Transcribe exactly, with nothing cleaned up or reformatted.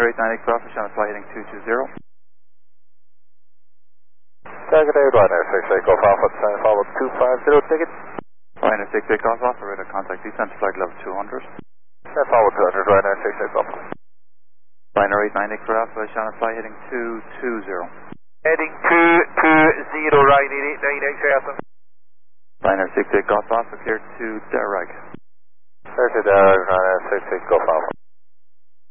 Liner eight nine eight for Alpha, Channel Flight heading two two zero. Target eight, Liner six eight Golf Alpha, descend follow two five zero, ticket. Liner six eight Golf Alpha, radar contact descent to flight level two hundred. Descend follow two hundred, Liner six eight Golf. Liner eight nine eight for Alpha, Channel Flight heading two two zero. Heading two two zero, right, eight nine eight for Alpha. Liner six eight Golf Alpha, cleared to Derag. Clear to Derag, Liner six eight Golf Alpha.